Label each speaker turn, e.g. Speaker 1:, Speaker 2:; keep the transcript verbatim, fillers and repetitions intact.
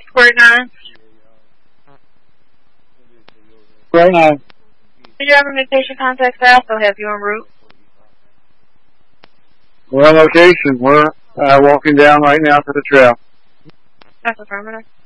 Speaker 1: Square nine.
Speaker 2: Square nine.
Speaker 1: Did you have a mutation contact staff? They'll have you en route.
Speaker 2: We're on location. We're uh, walking down right now to the trail.
Speaker 1: That's affirmative.